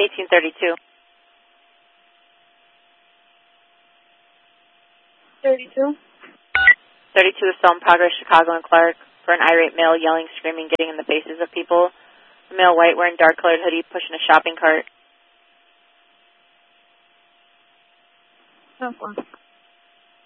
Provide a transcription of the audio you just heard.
1832. 32. 32 is still in progress, Chicago and Clark, for an irate male yelling, screaming, getting in the faces of people. A male white wearing dark-colored hoodie pushing a shopping cart. 10-4.